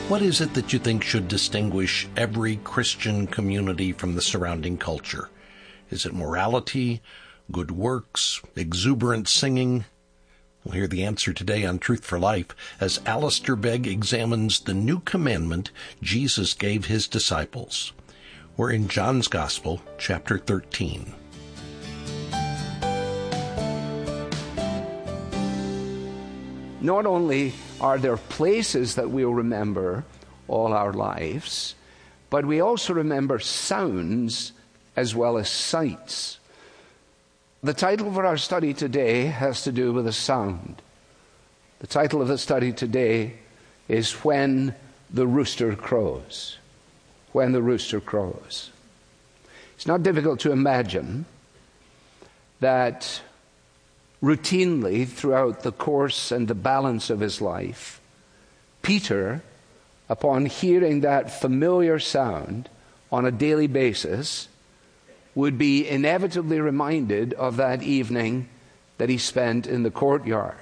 What is it that you think should distinguish every Christian community from the surrounding culture? Is it morality, good works, exuberant singing? We'll hear the answer today on Truth for Life as Alistair Begg examines the new commandment Jesus gave his disciples. We're in John's Gospel, chapter 13. Not only are there places that we'll remember all our lives, but we also remember sounds as well as sights. The title for our study today has to do with a sound. The title of the study today is When the Rooster Crows. When the Rooster Crows. It's not difficult to imagine that routinely throughout the course and the balance of his life, Peter, upon hearing that familiar sound on a daily basis, would be inevitably reminded of that evening that he spent in the courtyard.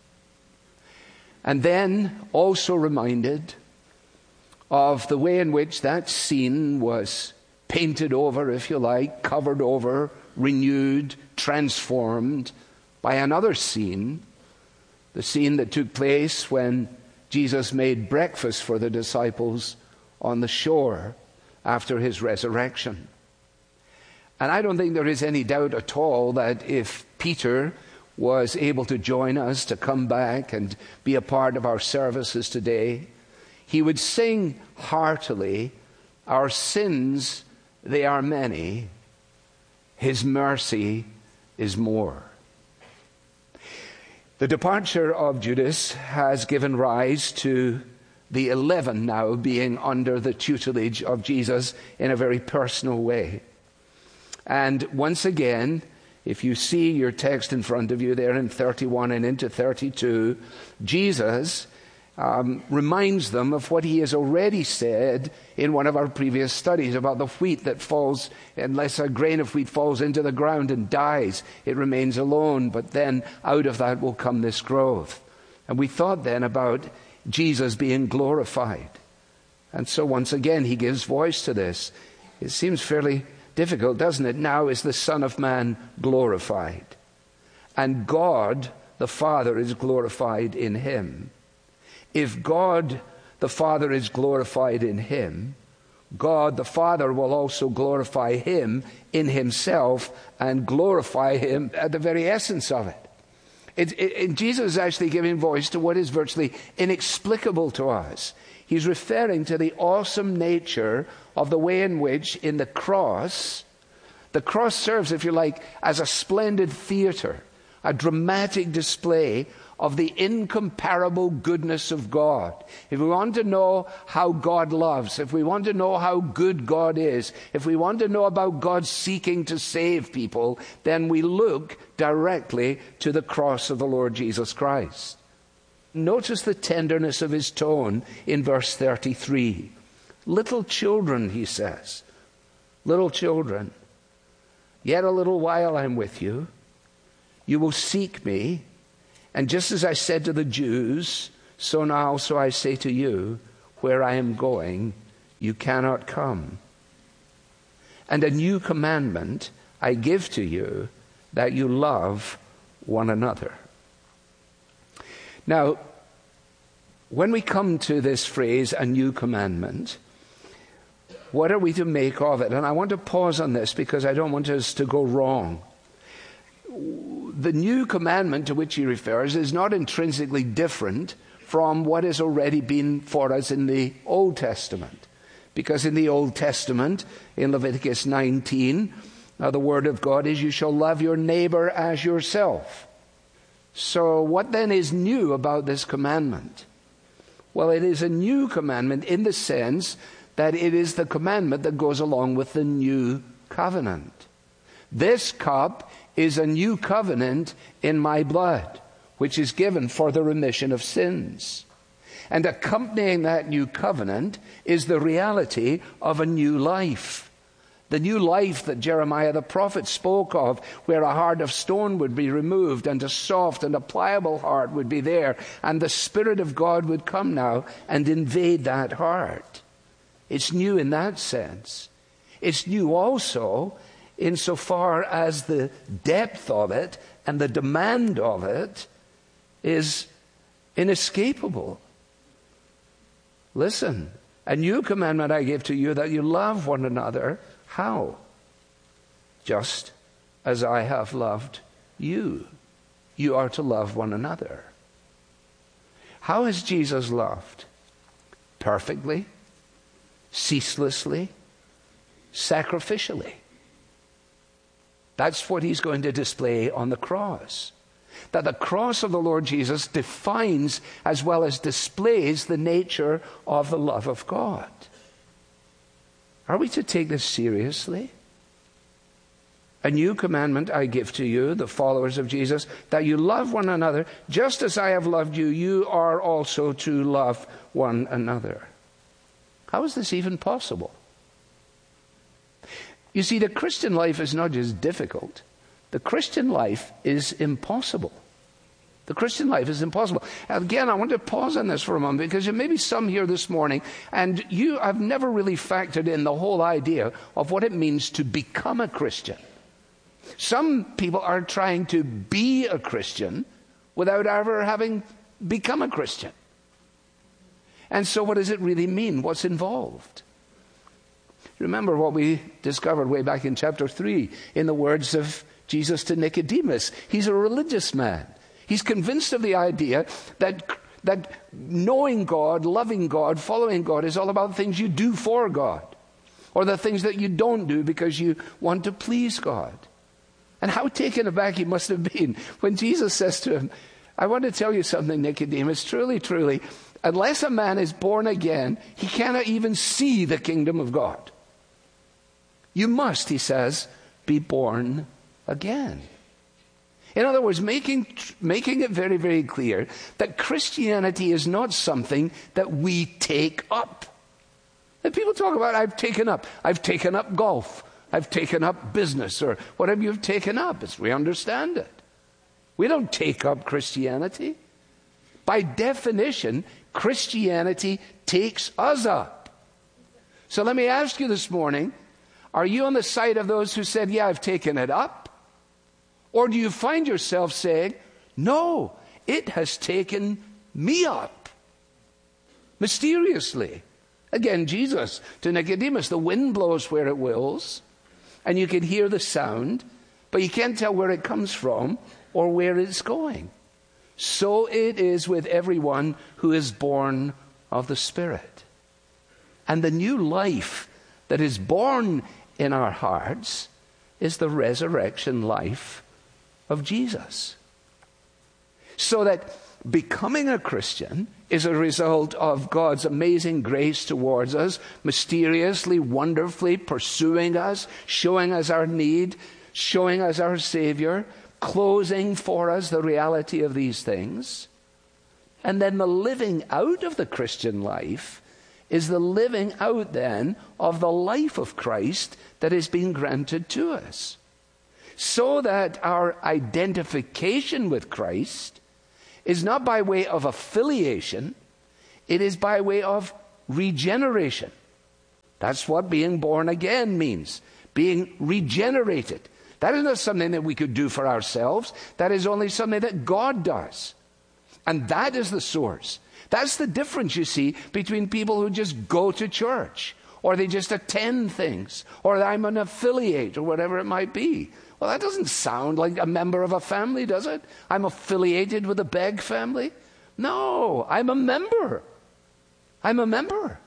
And then also reminded of the way in which that scene was painted over, if you like, covered over, renewed, transformed by another scene, the scene that took place when Jesus made breakfast for the disciples on the shore after his resurrection. And I don't think there is any doubt at all that if Peter was able to join us, to come back and be a part of our services today, he would sing heartily, "Our sins, they are many, his mercy is more." The departure of Judas has given rise to the 11 now being under the tutelage of Jesus in a very personal way. And once again, if you see your text in front of you there in 31 and into 32, Jesus reminds them of what he has already said in one of our previous studies about the wheat that falls, unless a grain of wheat falls into the ground and dies, it remains alone, but then out of that will come this growth. And we thought then about Jesus being glorified. And so once again he gives voice to this. It seems fairly difficult, doesn't it? Now is the Son of Man glorified, and God the Father is glorified in him. If God the Father is glorified in him, God the Father will also glorify him in himself and glorify him at the very essence of it. Jesus is actually giving voice to what is virtually inexplicable to us. He's referring to the awesome nature of the way in which in the cross serves, if you like, as a splendid theater, a dramatic display of the incomparable goodness of God. If we want to know how God loves, if we want to know how good God is, if we want to know about God seeking to save people, then we look directly to the cross of the Lord Jesus Christ. Notice the tenderness of his tone in verse 33. Little children, he says, little children, yet a little while I'm with you. You will seek me. And just as I said to the Jews, so now also I say to you, where I am going, you cannot come. And a new commandment I give to you, that you love one another. Now, when we come to this phrase, a new commandment, what are we to make of it? And I want to pause on this because I don't want us to go wrong. The new commandment to which he refers is not intrinsically different from what has already been for us in the Old Testament. Because in the Old Testament, in Leviticus 19, the word of God is, you shall love your neighbor as yourself. So what then is new about this commandment? Well, it is a new commandment in the sense that it is the commandment that goes along with the new covenant. This cup is a new covenant in my blood, which is given for the remission of sins. And accompanying that new covenant is the reality of a new life. The new life that Jeremiah the prophet spoke of, where a heart of stone would be removed and a soft and a pliable heart would be there, and the Spirit of God would come now and invade that heart. It's new in that sense. It's new also insofar as the depth of it and the demand of it is inescapable. Listen, a new commandment I give to you, that you love one another. How? Just as I have loved you. You are to love one another. How has Jesus loved? Perfectly, ceaselessly, sacrificially. That's what he's going to display on the cross. That the cross of the Lord Jesus defines as well as displays the nature of the love of God. Are we to take this seriously? A new commandment I give to you, the followers of Jesus, that you love one another. Just as I have loved you, you are also to love one another. How is this even possible? You see, the Christian life is not just difficult. The Christian life is impossible. The Christian life is impossible. Again, I want to pause on this for a moment, because there may be some here this morning and you have never really factored in the whole idea of what it means to become a Christian. Some people are trying to be a Christian without ever having become a Christian. And so what does it really mean? What's involved? Remember what we discovered way back in chapter 3 in the words of Jesus to Nicodemus. He's a religious man. He's convinced of the idea that knowing God, loving God, following God is all about things you do for God, or the things that you don't do because you want to please God. And how taken aback he must have been when Jesus says to him, I want to tell you something, Nicodemus, truly, truly, unless a man is born again, he cannot even see the kingdom of God. You must, he says, be born again. In other words, making it very, very clear that Christianity is not something that we take up. And people talk about, I've taken up golf, I've taken up business, or whatever you've taken up. We understand it. We don't take up Christianity. By definition, Christianity takes us up. So let me ask you this morning, are you on the side of those who said, yeah, I've taken it up? Or do you find yourself saying, no, it has taken me up? Mysteriously. Again, Jesus to Nicodemus, the wind blows where it wills, and you can hear the sound, but you can't tell where it comes from or where it's going. So it is with everyone who is born of the Spirit. And the new life that is born in our hearts is the resurrection life of Jesus. So that becoming a Christian is a result of God's amazing grace towards us, mysteriously, wonderfully pursuing us, showing us our need, showing us our Savior, closing for us the reality of these things. And then the living out of the Christian life is the living out then of the life of Christ that is being granted to us. So that our identification with Christ is not by way of affiliation, it is by way of regeneration. That's what being born again means, being regenerated. That is not something that we could do for ourselves. That is only something that God does. And that is the source. That's the difference, you see, between people who just go to church, or they just attend things, or I'm an affiliate, or whatever it might be. Well, that doesn't sound like a member of a family, does it? I'm affiliated with the Begg family. No, I'm a member. I'm a member.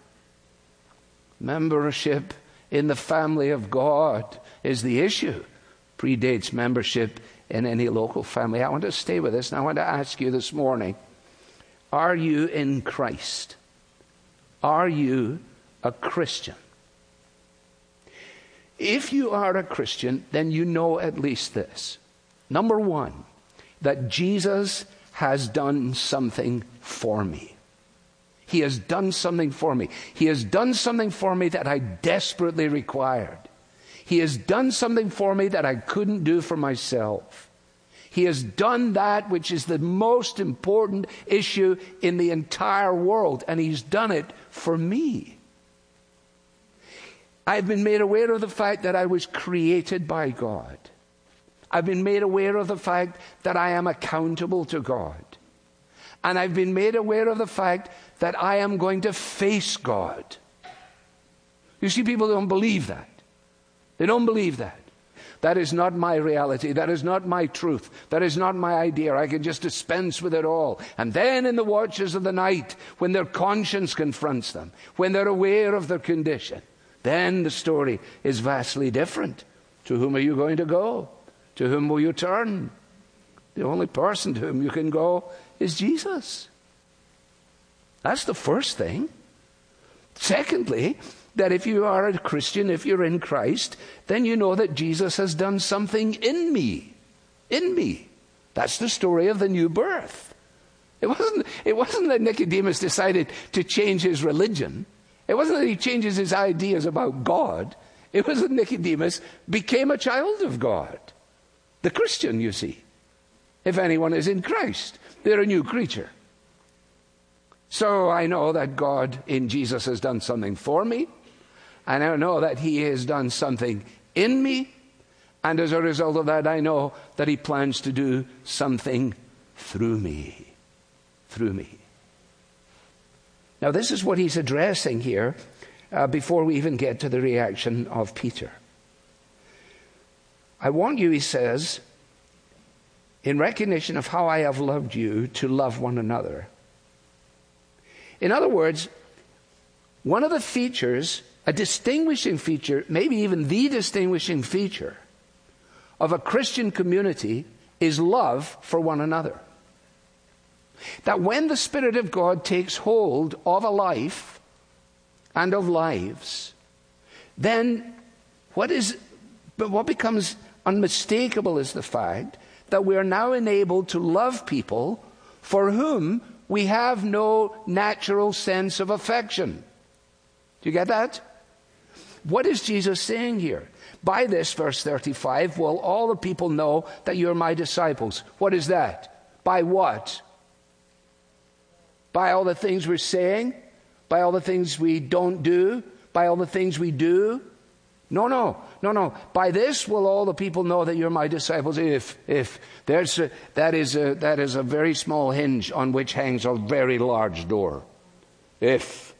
Membership in the family of God is the issue. Predates membership in any local family. I want to stay with this, and I want to ask you this morning, are you in Christ? Are you a Christian? If you are a Christian, then you know at least this. Number one, that Jesus has done something for me. He has done something for me. He has done something for me that I desperately required. He has done something for me that I couldn't do for myself. He has done that which is the most important issue in the entire world, and He's done it for me. I've been made aware of the fact that I was created by God. I've been made aware of the fact that I am accountable to God. And I've been made aware of the fact that I am going to face God. You see, people don't believe that. They don't believe that. That is not my reality. That is not my truth. That is not my idea. I can just dispense with it all. And then in the watches of the night, when their conscience confronts them, when they're aware of their condition, then the story is vastly different. To whom are you going to go? To whom will you turn? The only person to whom you can go is Jesus. That's the first thing. Secondly, that if you are a Christian, if you're in Christ, then you know that Jesus has done something in me. In me. That's the story of the new birth. It wasn't that Nicodemus decided to change his religion. It wasn't that he changes his ideas about God. It was that Nicodemus became a child of God. The Christian, you see. If anyone is in Christ, they're a new creature. So I know that God in Jesus has done something for me. And I know that He has done something in me. And as a result of that, I know that He plans to do something through me. Through me. Now, this is what he's addressing here before we even get to the reaction of Peter. I want you, he says, in recognition of how I have loved you, to love one another. In other words, one of the features, a distinguishing feature, maybe even the distinguishing feature of a Christian community is love for one another. That when the Spirit of God takes hold of a life and of lives, then what becomes unmistakable is the fact that we are now enabled to love people for whom we have no natural sense of affection. Do you get that? What is Jesus saying here? By this, verse 35, will all the people know that you're my disciples. What is that? By what? By all the things we're saying? By all the things we don't do? By all the things we do? No. By this will all the people know that you're my disciples. That is a very small hinge on which hangs a very large door. If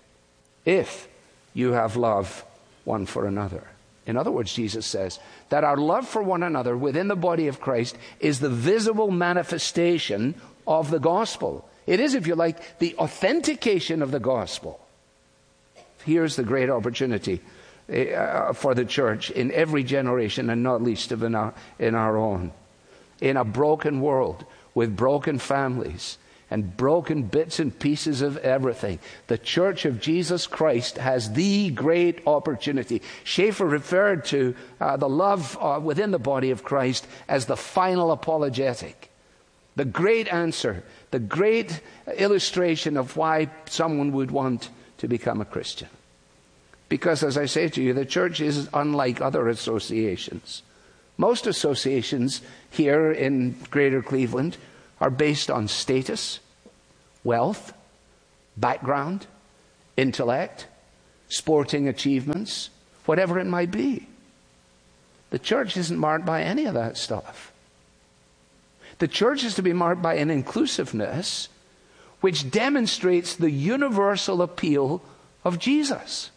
you have love one for another. In other words, Jesus says that our love for one another within the body of Christ is the visible manifestation of the gospel. It is, if you like, the authentication of the gospel. Here's the great opportunity for the church in every generation, and not least in our own. In a broken world with broken families and broken bits and pieces of everything, the Church of Jesus Christ has the great opportunity. Schaeffer referred to the love within the body of Christ as the final apologetic. The great answer, the great illustration of why someone would want to become a Christian. Because, as I say to you, the church is unlike other associations. Most associations here in Greater Cleveland are based on status, wealth, background, intellect, sporting achievements, whatever it might be. The church isn't marked by any of that stuff. The church is to be marked by an inclusiveness which demonstrates the universal appeal of Jesus.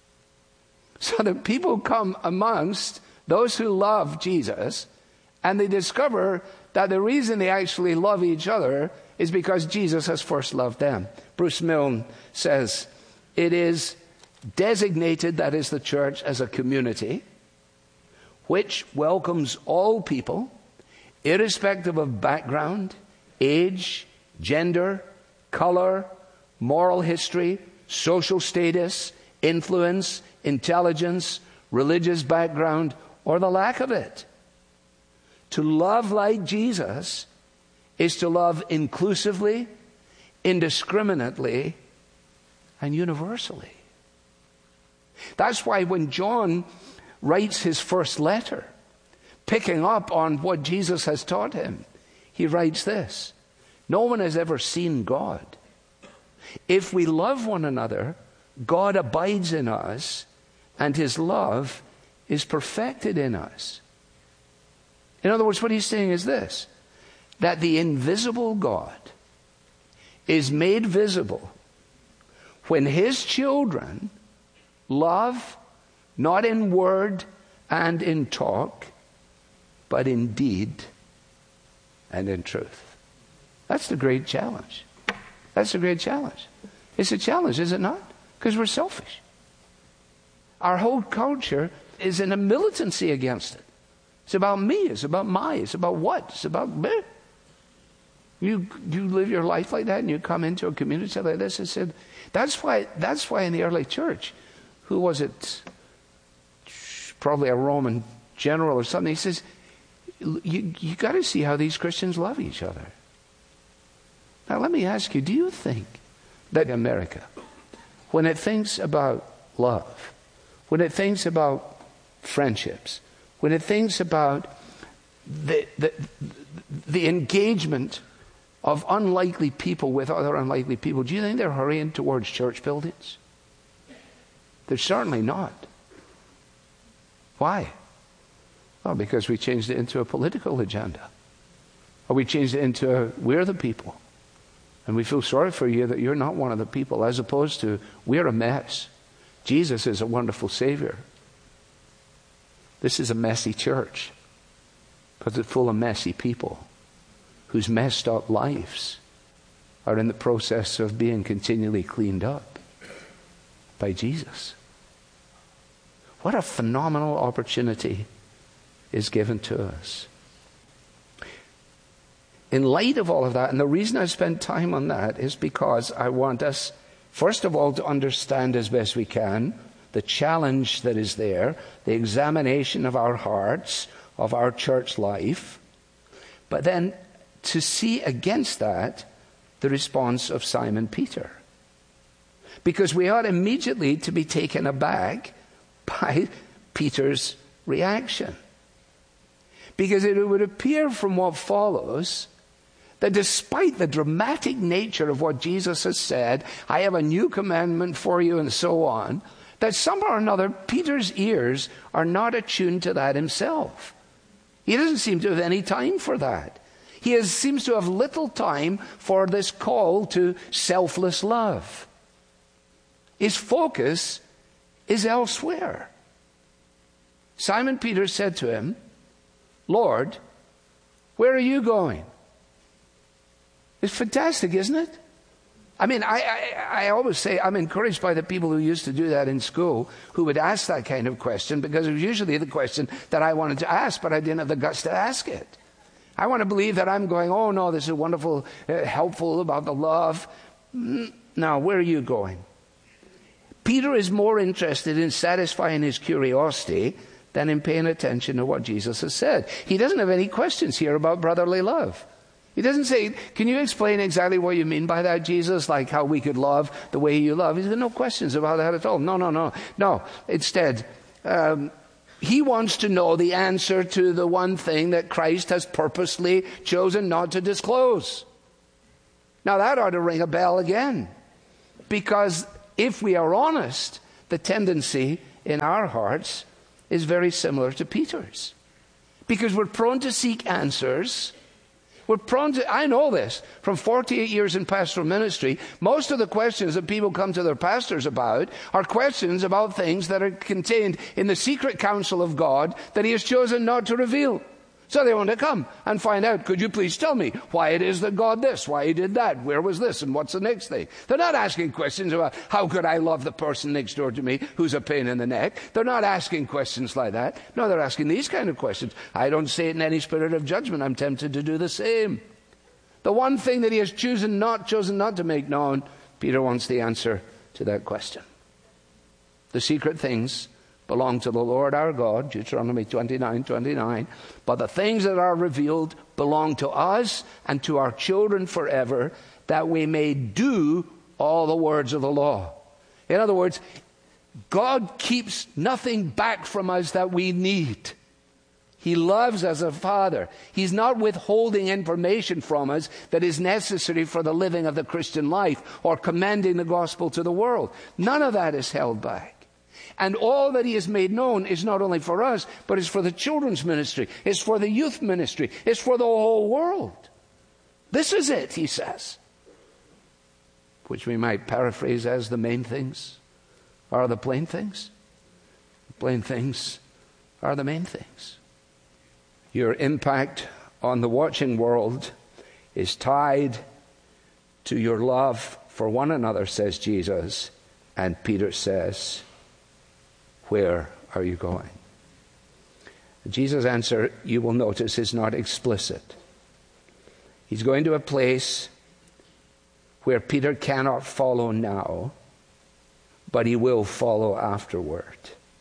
So that people come amongst those who love Jesus, and they discover that the reason they actually love each other is because Jesus has first loved them. Bruce Milne says, it is designated, that is the church, as a community which welcomes all people, irrespective of background, age, gender, color, moral history, social status, influence, intelligence, religious background, or the lack of it. To love like Jesus is to love inclusively, indiscriminately, and universally. That's why when John writes his first letter, picking up on what Jesus has taught him, he writes this: no one has ever seen God. If we love one another, God abides in us, and his love is perfected in us. In other words, what he's saying is this: that the invisible God is made visible when his children love not in word and in talk, but in deed and in truth. That's the great challenge. That's the great challenge. It's a challenge, is it not? Because we're selfish. Our whole culture is in a militancy against it. It's about me. It's about my. It's about what? It's about me. You live your life like that, and you come into a community like this and said, that's why in the early church, who was it? Probably a Roman general or something. He says, you got to see how these Christians love each other. Now let me ask you, do you think that America, when it thinks about love, when it thinks about friendships, when it thinks about the engagement of unlikely people with other unlikely people, do you think they're hurrying towards church buildings? They're certainly not. Why? Well, because we changed it into a political agenda. Or we changed it into we're the people. And we feel sorry for you that you're not one of the people, as opposed to we're a mess. Jesus is a wonderful Savior. This is a messy church because it's full of messy people whose messed up lives are in the process of being continually cleaned up by Jesus. What a phenomenal opportunity is given to us. In light of all of that, and the reason I spent time on that is because I want us, first of all, to understand as best we can the challenge that is there, the examination of our hearts, of our church life, but then to see against that the response of Simon Peter. Because we ought immediately to be taken aback by Peter's reaction. Because it would appear from what follows that despite the dramatic nature of what Jesus has said, I have a new commandment for you and so on, that somehow or another Peter's ears are not attuned to that himself. He doesn't seem to have any time for that. He seems to have little time for this call to selfless love. His focus is elsewhere. Simon Peter said to him, Lord, where are you going? It's fantastic, isn't it? I mean, I always say I'm encouraged by the people who used to do that in school, who would ask that kind of question, because it was usually the question that I wanted to ask, but I didn't have the guts to ask it. I want to believe that I'm going, oh no, this is wonderful, helpful about the love. Now, where are you going? Peter is more interested in satisfying his curiosity than in paying attention to what Jesus has said. He doesn't have any questions here about brotherly love. He doesn't say, can you explain exactly what you mean by that, Jesus? Like how we could love the way you love. He's got no questions about that at all. No. Instead, he wants to know the answer to the one thing that Christ has purposely chosen not to disclose. Now that ought to ring a bell again. Because if we are honest, the tendency in our hearts is very similar to Peter's. Because we're prone to seek answers. We're prone to, I know this, from 48 years in pastoral ministry, most of the questions that people come to their pastors about are questions about things that are contained in the secret counsel of God that he has chosen not to reveal. So they want to come and find out, could you please tell me why it is that God this, why he did that, where was this, and what's the next thing? They're not asking questions about how could I love the person next door to me who's a pain in the neck. They're not asking questions like that. No, they're asking these kind of questions. I don't say it in any spirit of judgment. I'm tempted to do the same. The one thing that he has chosen not to make known, Peter wants the answer to that question. The secret things belong to the Lord our God, Deuteronomy 29:29. But the things that are revealed belong to us and to our children forever, that we may do all the words of the law. In other words, God keeps nothing back from us that we need. He loves as a father. He's not withholding information from us that is necessary for the living of the Christian life or commending the gospel to the world. None of that is held back. And all that he has made known is not only for us, but is for the children's ministry. It's for the youth ministry. It's for the whole world. This is it, he says. Which we might paraphrase as the main things are the plain things. The plain things are the main things. Your impact on the watching world is tied to your love for one another, says Jesus. And Peter says, where are you going? Jesus' answer, you will notice, is not explicit. He's going to a place where Peter cannot follow now, but he will follow afterward.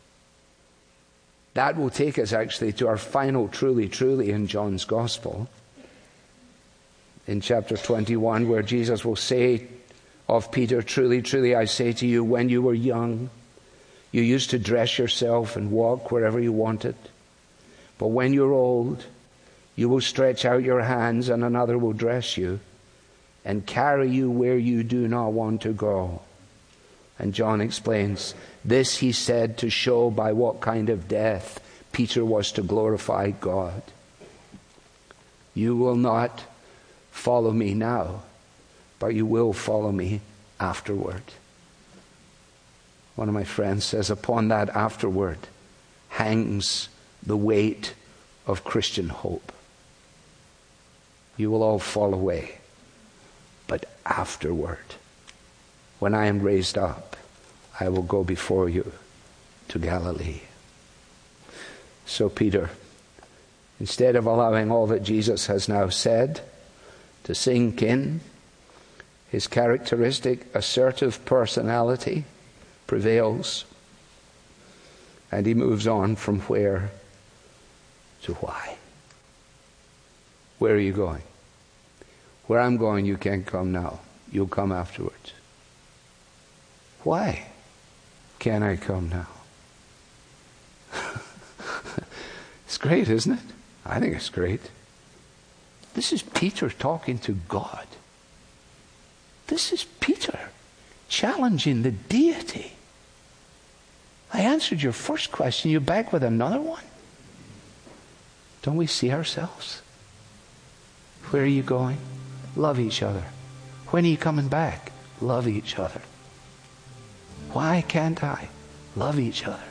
That will take us actually to our final truly, truly in John's Gospel. In chapter 21, where Jesus will say of Peter, truly, truly, I say to you, when you were young, you used to dress yourself and walk wherever you wanted. But when you're old, you will stretch out your hands and another will dress you and carry you where you do not want to go. And John explains, this he said to show by what kind of death Peter was to glorify God. You will not follow me now, but you will follow me afterward. One of my friends says, upon that afterward hangs the weight of Christian hope. You will all fall away, but afterward, when I am raised up, I will go before you to Galilee. So Peter, instead of allowing all that Jesus has now said to sink in, his characteristic assertive personality prevails, and he moves on from where to why. Where are you going? Where I'm going, you can't come now. You'll come afterwards. Why can't I come now? It's great, isn't it? I think it's great. This is Peter talking to God. This is Peter challenging the deity. I answered your first question. You're back with another one? Don't we see ourselves? Where are you going? Love each other. When are you coming back? Love each other. Why can't I? Love each other.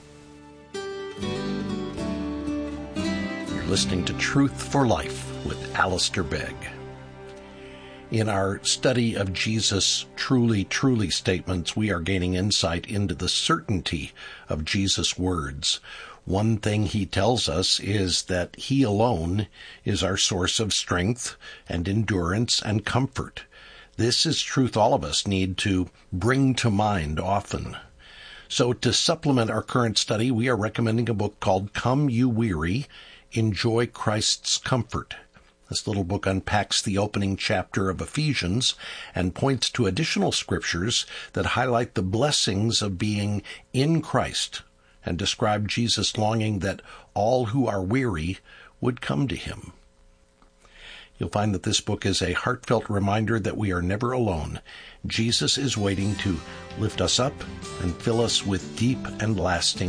You're listening to Truth for Life with Alistair Begg. In our study of Jesus' truly, truly statements, we are gaining insight into the certainty of Jesus' words. One thing he tells us is that he alone is our source of strength and endurance and comfort. This is truth all of us need to bring to mind often. So to supplement our current study, we are recommending a book called Come You Weary, Enjoy Christ's Comfort. This little book unpacks the opening chapter of Ephesians and points to additional scriptures that highlight the blessings of being in Christ and describe Jesus' longing that all who are weary would come to him. You'll find that this book is a heartfelt reminder that we are never alone. Jesus is waiting to lift us up and fill us with deep and lasting